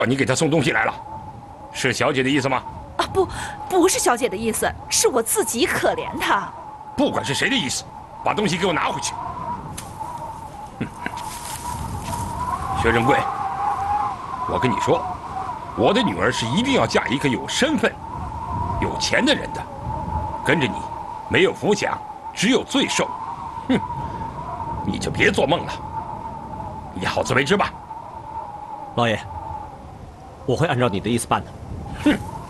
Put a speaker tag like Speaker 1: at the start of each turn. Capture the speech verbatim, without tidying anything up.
Speaker 1: 哦，你给他送东西来了，是小姐的意思吗？
Speaker 2: 啊，不，不是小姐的意思，是我自己可怜他。
Speaker 1: 不管是谁的意思，把东西给我拿回去。嗯，薛仁贵，我跟你说，我的女儿是一定要嫁一个有身份、有钱的人的，跟着你没有福享，只有罪受。哼，你就别做梦了，你好自为之吧。
Speaker 3: 老爷，我会按照你的意思办的。
Speaker 1: 哼。